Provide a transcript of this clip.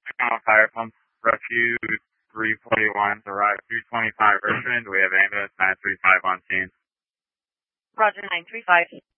Fire pump refuge 341 arrived 325 Richmond. We have ambulance 935 on scene. Roger, 935.